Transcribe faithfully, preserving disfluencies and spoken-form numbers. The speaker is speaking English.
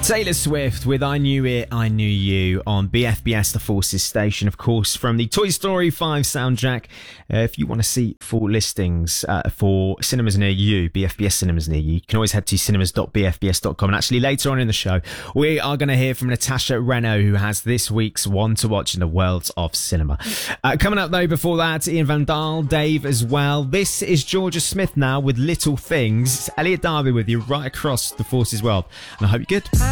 Taylor Swift with I Knew It, I Knew You on B F B S The Forces station, of course, from the Toy Story five soundtrack. Uh, if you want to see full listings uh, for cinemas near you, B F B S cinemas near you, you can always head to cinemas dot b f b s dot com. And actually, later on in the show, we are going to hear from Natasha Reno, who has this week's one to watch in the world of cinema. Uh, coming up, though, before that, Ian Van Dahl, Dave as well. This is Georgia Smith now with Little Things. It's Elliot Darby with you right across the Forces world. And I hope you're good.